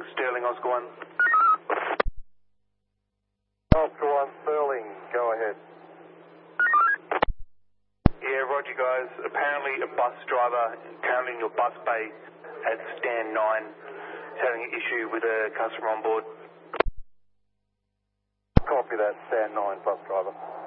Sterling, Oscar 1. Oscar 1, Sterling, go ahead. Yeah, roger guys. Apparently a bus driver currently in your bus bay at stand 9 is having an issue with a customer on board. Copy that, stand 9, bus driver.